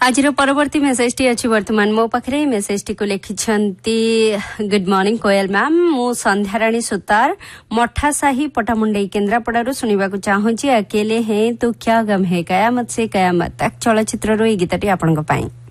आज परवर्ती message T अच्छी वर्तमान मो पाखे मेसेज टी को लिखिछंती गुड मॉर्निंग कोयल मैम मु संध्याराणी सुतार मठासाही पटामुंडई केन्द्रापड़ारू सुनिबा को चाहूची अकेले हैं तो क्या गम है कयामत से कयामत तक चलचित्र रो ई गीतटी आपनका पाई।